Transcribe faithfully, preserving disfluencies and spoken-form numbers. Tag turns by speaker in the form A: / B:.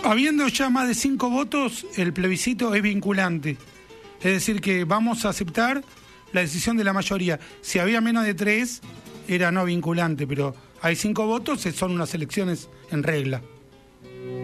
A: Habiendo ya más de cinco votos, el plebiscito es vinculante. Es decir, que vamos a aceptar la decisión de la mayoría. Si había menos de tres, era no vinculante, pero hay cinco votos, son unas elecciones en regla.